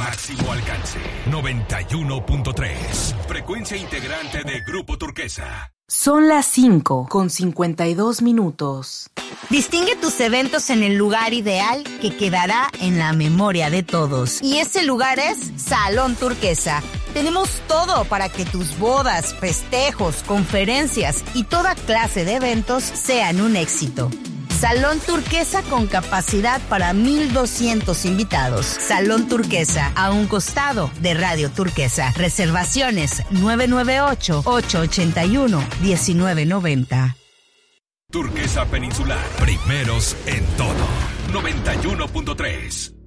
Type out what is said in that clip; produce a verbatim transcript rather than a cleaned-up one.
máximo alcance. noventa y uno punto tres. Frecuencia integrante de Grupo Turquesa. Son las cinco con cincuenta y dos minutos. Distingue tus eventos en el lugar ideal que quedará en la memoria de todos. Y ese lugar es Salón Turquesa. Tenemos todo para que tus bodas, festejos, conferencias y toda clase de eventos sean un éxito. Salón Turquesa con capacidad para mil doscientos invitados. Salón Turquesa, a un costado de Radio Turquesa. Reservaciones nueve nueve ocho, ocho ocho uno, uno nueve nueve cero. Turquesa Peninsular. Primeros en todo. noventa y uno punto tres.